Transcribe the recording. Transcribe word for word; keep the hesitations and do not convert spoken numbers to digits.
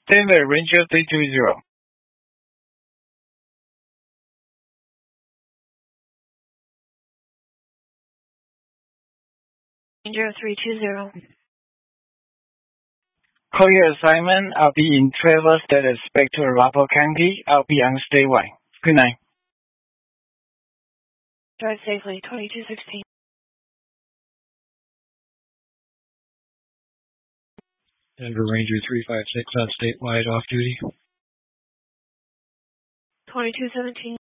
Denver, Ranger three two zero. Ranger three two zero. Call your assignment. I'll be in Traverse Status back to Arapahoe County. I'll be on statewide. Good night. Drive safely, twenty-two sixteen. Denver Ranger three five six on statewide off duty. twenty-two seventeen.